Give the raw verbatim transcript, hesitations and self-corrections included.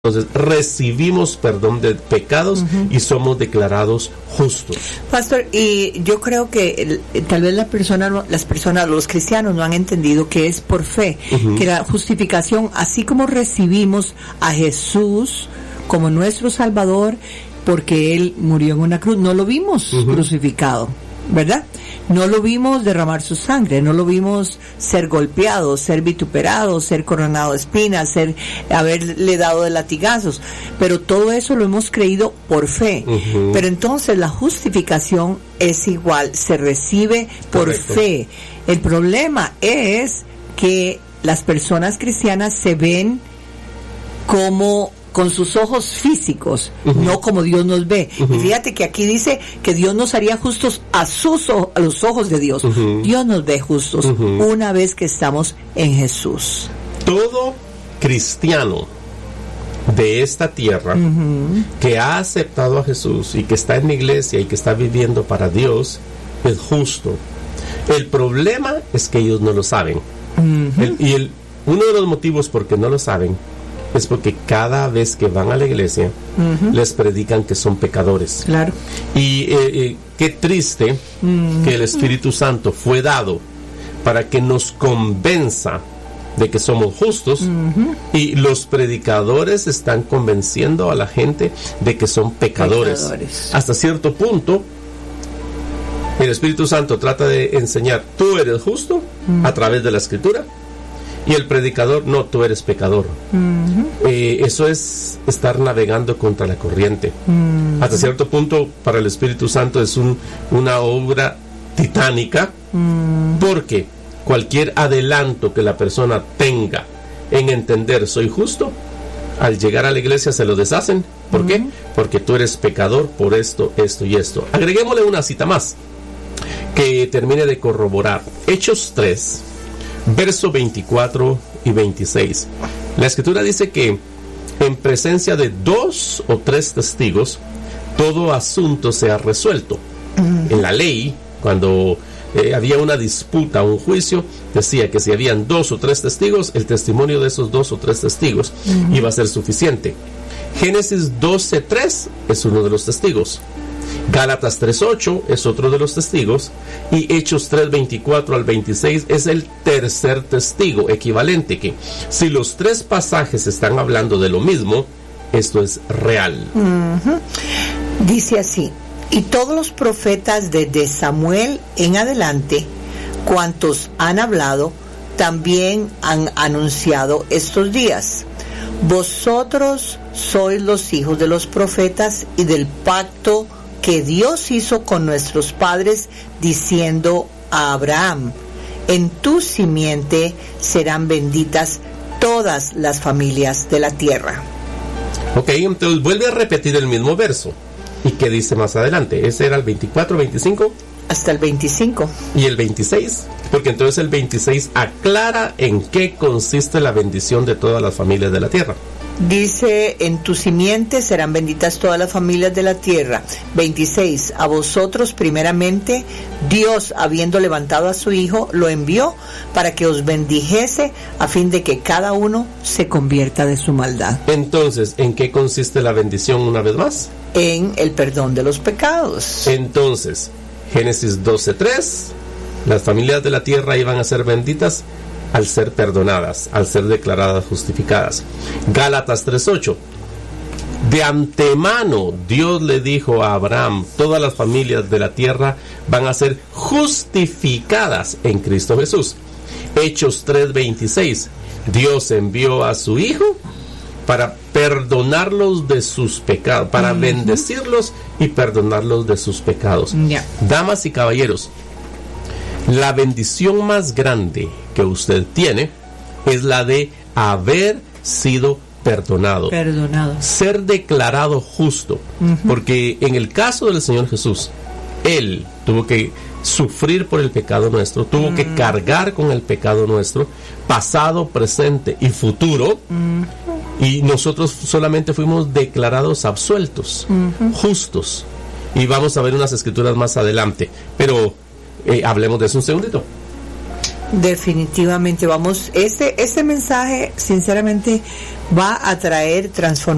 entonces recibimos perdón de pecados uh-huh. y somos declarados justos. Pastor, y yo creo que el, tal vez la persona, las personas, los cristianos no han entendido que es por fe, uh-huh. que la justificación, así como recibimos a Jesús como nuestro Salvador, porque Él murió en una cruz, no lo vimos uh-huh. crucificado, ¿verdad? No lo vimos derramar su sangre, no lo vimos ser golpeado, ser vituperado, ser coronado de espinas, ser, haberle dado de latigazos, pero todo eso lo hemos creído por fe. Uh-huh. Pero entonces la justificación es igual, se recibe por Correcto. Fe. El problema es que las personas cristianas se ven como con sus ojos físicos, uh-huh. no como Dios nos ve. Uh-huh. Y fíjate que aquí dice que Dios nos haría justos a sus o- a los ojos de Dios. Uh-huh. Dios nos ve justos uh-huh. una vez que estamos en Jesús. Todo cristiano de esta tierra uh-huh. que ha aceptado a Jesús y que está en la iglesia y que está viviendo para Dios es justo. El problema es que ellos no lo saben. Uh-huh. El, y el, uno de los motivos por qué no lo saben es porque cada vez que van a la iglesia uh-huh. les predican que son pecadores. Claro. Y eh, eh, qué triste uh-huh. que el Espíritu Santo fue dado para que nos convenza de que somos justos uh-huh. y los predicadores están convenciendo a la gente de que son pecadores. pecadores. Hasta cierto punto el Espíritu Santo trata de enseñar, tú eres justo uh-huh. a través de la Escritura. Y el predicador, no, tú eres pecador. Uh-huh. Eh, eso es estar navegando contra la corriente. Uh-huh. Hasta cierto punto, para el Espíritu Santo es un, una obra titánica, uh-huh. porque cualquier adelanto que la persona tenga en entender soy justo, al llegar a la iglesia se lo deshacen. ¿Por uh-huh. qué? Porque tú eres pecador por esto, esto y esto. Agreguémosle una cita más que termine de corroborar. Hechos tres. Verso veinticuatro y veintiséis. La Escritura dice que en presencia de dos o tres testigos todo asunto se ha resuelto. Uh-huh. En la ley, cuando eh, había una disputa, un juicio, decía que si habían dos o tres testigos, el testimonio de esos dos o tres testigos uh-huh. iba a ser suficiente. Génesis doce tres es uno de los testigos. Gálatas tres ocho es otro de los testigos, y Hechos tres veinticuatro al veintiséis es el tercer testigo, equivalente, que si los tres pasajes están hablando de lo mismo, esto es real. Uh-huh. Dice así: y todos los profetas desde Samuel en adelante, cuantos han hablado, también han anunciado estos días. Vosotros sois los hijos de los profetas y del pacto que Dios hizo con nuestros padres, diciendo a Abraham: en tu simiente serán benditas todas las familias de la tierra. Ok, entonces vuelve a repetir el mismo verso. ¿Y qué dice más adelante? ¿Ese era el veinticuatro, veinticinco? Hasta el veinticinco. ¿Y el veintiséis? Porque entonces el veintiséis aclara en qué consiste la bendición de todas las familias de la tierra. Dice: en tu simiente serán benditas todas las familias de la tierra. veintiséis. A vosotros primeramente Dios, habiendo levantado a su Hijo, lo envió para que os bendijese, a fin de que cada uno se convierta de su maldad. Entonces, ¿en qué consiste la bendición una vez más? En el perdón de los pecados. Entonces, Génesis doce tres, las familias de la tierra iban a ser benditas al ser perdonadas, al ser declaradas justificadas. Gálatas tres ocho, de antemano Dios le dijo a Abraham: todas las familias de la tierra van a ser justificadas en Cristo Jesús. Hechos tres veintiséis, Dios envió a su Hijo para perdonarlos de sus pecados, para uh-huh. bendecirlos y perdonarlos de sus pecados. Yeah. Damas y caballeros, la bendición más grande que usted tiene es la de haber sido perdonado, perdonado. Ser declarado justo, uh-huh. porque en el caso del Señor Jesús, Él tuvo que sufrir por el pecado nuestro, tuvo uh-huh. que cargar con el pecado nuestro, pasado, presente y futuro, uh-huh. y nosotros solamente fuimos declarados absueltos, uh-huh. justos, y vamos a ver unas escrituras más adelante, pero Eh, hablemos de eso un segundito. Definitivamente, vamos, este, este mensaje sinceramente va a traer transformación.